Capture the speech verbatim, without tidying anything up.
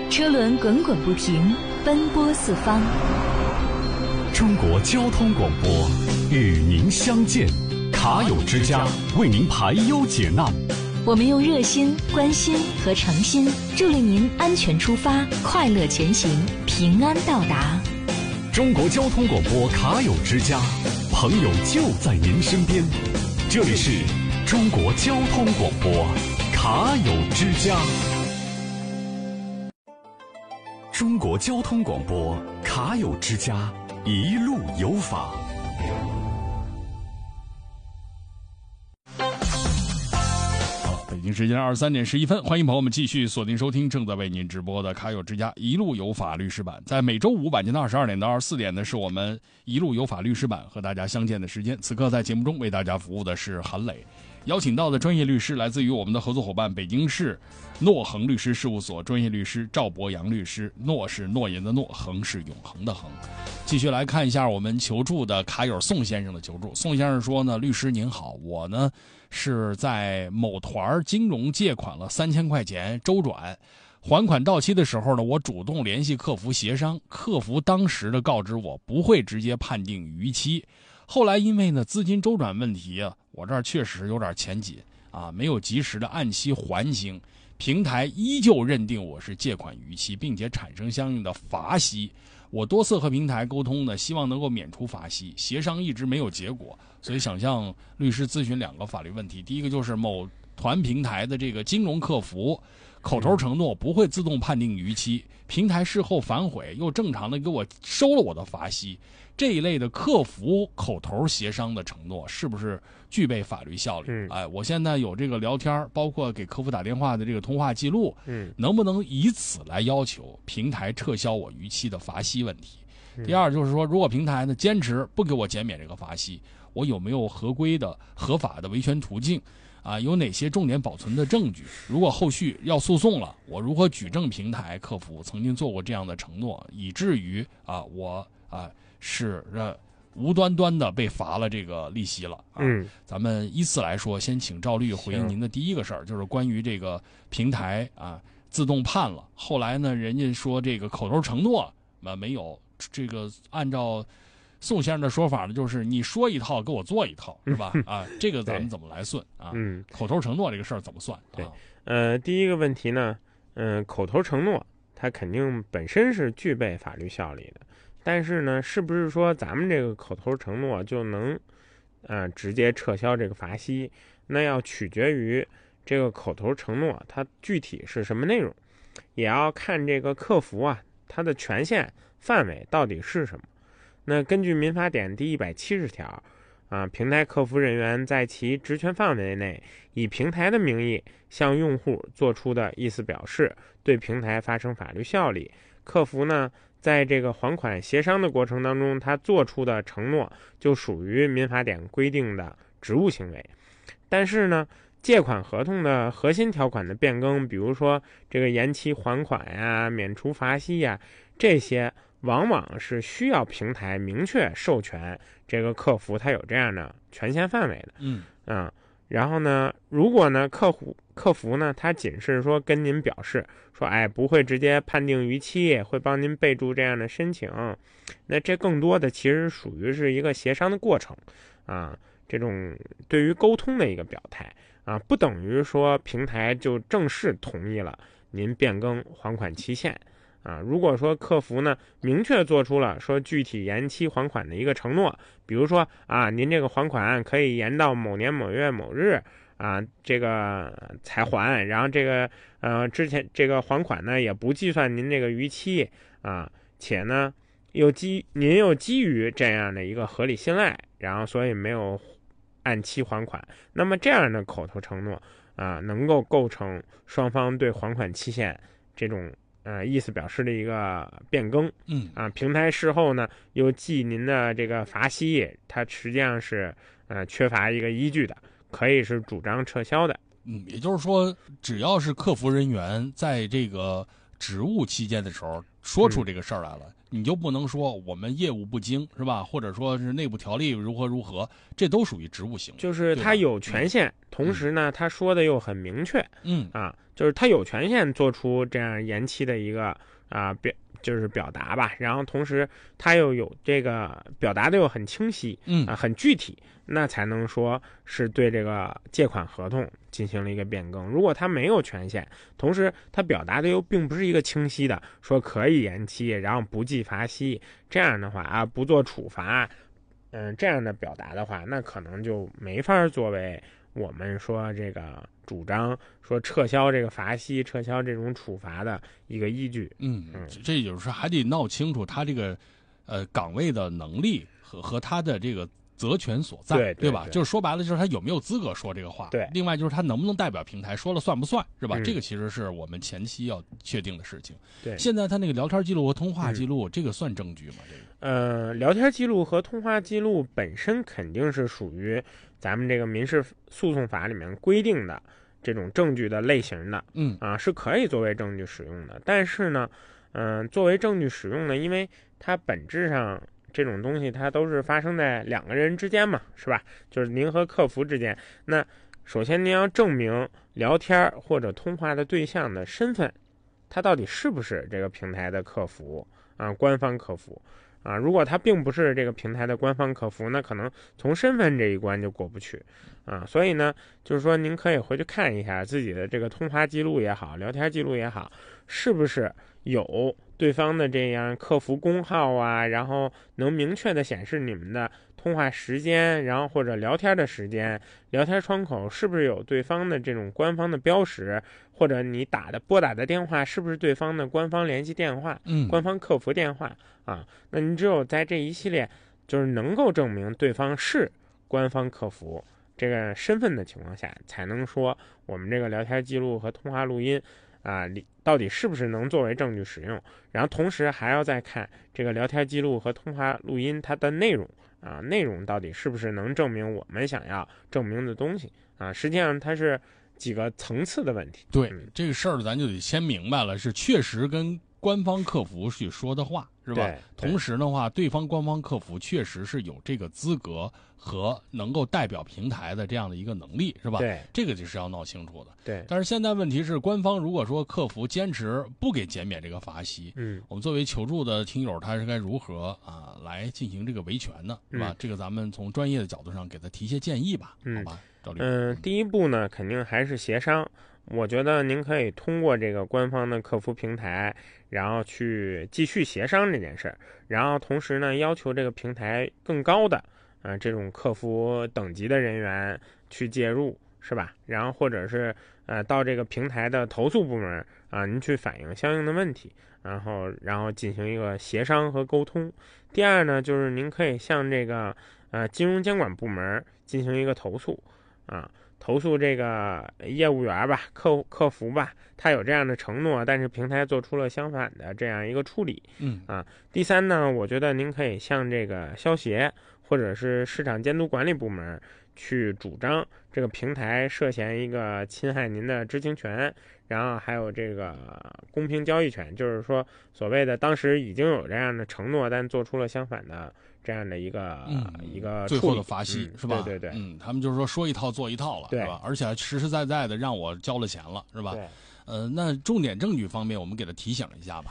车轮滚滚不停，奔波四方。 中国交通广播与您相见，卡友之家为您排忧解难。 我们用热心、关心和诚心，助力您安全出发，快乐前行，平安到达。 中国交通广播卡友之家，朋友就在您身边。这里是中国交通广播卡友之家。中国交通广播卡友之家，一路有法。 北京时间二十三点十一分，欢迎朋友们继续锁定收听正在为您直播的卡友之家一路有法律师版。在每周五晚间的二十二点到二十四点呢，是我们一路有法律师版和大家相见的时间。此刻在节目中为大家服务的是韩磊，邀请到的专业律师来自于我们的合作伙伴北京市诺恒律师事务所专业律师赵博洋律师。诺是诺言的诺，恒是永恒的恒。继续来看一下我们求助的卡友宋先生的求助。宋先生说呢，律师您好，我呢是在某团金融借款了三千块钱周转，还款到期的时候呢，我主动联系客服协商，客服当时的告知我不会直接判定逾期。后来因为呢资金周转问题啊，我这儿确实有点钱紧啊，没有及时的按期还清，平台依旧认定我是借款逾期，并且产生相应的罚息。我多次和平台沟通呢，希望能够免除罚息，协商一直没有结果，所以想向律师咨询两个法律问题。第一个就是某团平台的这个金融客服口头承诺不会自动判定逾期，平台事后反悔又正常的给我收了我的罚息，这一类的客服口头协商的承诺是不是具备法律效力？嗯、哎，我现在有这个聊天，包括给客服打电话的这个通话记录，嗯，能不能以此来要求平台撤销我逾期的罚息问题？嗯、第二就是说，如果平台呢坚持不给我减免这个罚息，我有没有合规的合法的维权途径？啊，有哪些重点保存的证据？如果后续要诉讼了，我如何举证平台客服曾经做过这样的承诺，以至于啊我啊是呃无端端的被罚了这个利息了啊？嗯，咱们依次来说，先请赵律回应您的第一个事儿，就是关于这个平台啊自动判了，后来呢人家说这个口头承诺啊没有，这个按照宋先生的说法呢，就是你说一套给我做一套，是吧？啊，这个咱们怎么来算啊？嗯，口头承诺这个事儿怎么算？ 对，呃，第一个问题呢，嗯、呃，口头承诺它肯定本身是具备法律效力的，但是呢，是不是说咱们这个口头承诺就能，呃，直接撤销这个罚息？那要取决于这个口头承诺它具体是什么内容，也要看这个客服啊，它的权限范围到底是什么。那根据民法典第一百七十条，啊，平台客服人员在其职权范围内，以平台的名义向用户做出的意思表示，对平台发生法律效力。客服呢，在这个还款协商的过程当中，他做出的承诺就属于民法典规定的职务行为。但是呢，借款合同的核心条款的变更，比如说这个延期还款呀、免除罚息呀，这些往往是需要平台明确授权这个客服他有这样的权限范围的。嗯啊，然后呢，如果呢客户客服呢他仅是说跟您表示说，哎，不会直接判定逾期，会帮您备注这样的申请，那这更多的其实属于是一个协商的过程啊，这种对于沟通的一个表态啊，不等于说平台就正式同意了您变更还款期限。啊，如果说客服呢明确做出了说具体延期还款的一个承诺，比如说啊，您这个还款可以延到某年某月某日啊，这个才还，然后这个呃之前这个还款呢也不计算您这个逾期啊，且呢又基您又基于这样的一个合理信赖，然后所以没有按期还款，那么这样的口头承诺啊，能够构成双方对还款期限这种呃，意思表示的一个变更。嗯啊，平台事后呢又记您的这个罚息，它实际上是呃缺乏一个依据的，可以是主张撤销的。 嗯，也就是说，只要是客服人员在这个职务期间的时候说出这个事儿来了，嗯、你就不能说我们业务不精，是吧？或者说是内部条例如何如何，这都属于职务行为。 就是他有权限，嗯、同时呢，他说的又很明确。嗯啊。 就是他有权限做出这样延期的一个啊表。就是表达吧，然后同时他又有这个表达的又很清晰， 嗯啊，很具体，那才能说是对这个借款合同进行了一个变更。如果他没有权限，同时他表达的又并不是一个清晰的，说可以延期，然后不计罚息，这样的话啊，不做处罚，嗯，这样的表达的话，那可能就没法作为我们说这个主张说撤销这个罚息、撤销这种处罚的一个依据。 嗯，这也就是说还得闹清楚他这个呃岗位的能力和和他的这个责权所在， 对对吧？ 对就是说白了，就是他有没有资格说这个话。 对。 另外就是他能不能代表平台，说了算不算，是吧？ 嗯、 这个其实是我们前期要确定的事情。 对。 现在他那个聊天记录和通话记录，嗯、这个算证据吗？这个？ 呃，聊天记录和通话记录本身肯定是属于咱们这个民事诉讼法里面规定的这种证据的类型的， 嗯啊，是可以作为证据使用的。但是呢，嗯、呃，作为证据使用呢，因为它本质上这种东西它都是发生在两个人之间嘛，是吧？就是您和客服之间。那首先您要证明聊天或者通话的对象的身份，他到底是不是这个平台的客服啊，官方客服。啊，如果他并不是这个平台的官方客服，那可能从身份这一关就过不去，啊，所以呢，就是说您可以回去看一下自己的这个通话记录也好，聊天记录也好，是不是有对方的这样客服工号啊，然后能明确的显示你们的通话时间，然后或者聊天的时间，聊天窗口是不是有对方的这种官方的标识，或者你打的拨打的电话是不是对方的官方联系电话， 嗯， 官方客服电话啊？那你只有在这一系列就是能够证明对方是官方客服这个身份的情况下，才能说我们这个聊天记录和通话录音啊，到底是不是能作为证据使用？然后同时还要再看这个聊天记录和通话录音它的内容啊，内容到底是不是能证明我们想要证明的东西啊？实际上它是几个层次的问题。 对、 嗯、 这个事儿，咱就得先明白了，是确实跟官方客服去说的话，是吧？同时的话，对方官方客服确实是有这个资格和能够代表平台的这样的一个能力，是吧？ 对， 这个就是要闹清楚的。 对。 但是现在问题是，官方如果说客服坚持不给减免这个罚息， 嗯， 我们作为求助的听友，他是该如何啊来进行这个维权呢？是吧？ 嗯、 这个咱们从专业的角度上给他提些建议吧， 嗯、 好吧？赵律师， 嗯、呃，第一步呢，肯定还是协商。我觉得您可以通过这个官方的客服平台，然后去继续协商这件事儿，然后同时呢，要求这个平台更高的，呃，这种客服等级的人员去介入，是吧？然后或者是呃，到这个平台的投诉部门啊、呃，您去反映相应的问题，然后然后进行一个协商和沟通。第二呢，就是您可以向这个呃金融监管部门进行一个投诉啊。投诉这个业务员吧，客客服吧，他有这样的承诺，但是平台做出了相反的这样一个处理。 嗯啊，第三呢，我觉得您可以向这个消协或者是市场监督管理部门去主张这个平台涉嫌一个侵害您的知情权，然后还有这个公平交易权，就是说所谓的当时已经有这样的承诺，但做出了相反的这样的一个、嗯、一个最后的罚息、 嗯、 是吧？ 对对对， 嗯，他们就是说说一套做一套了，是吧？而且还实实在在的让我交了钱了，是吧？ 对， 呃，那重点证据方面，我们给他提醒一下吧。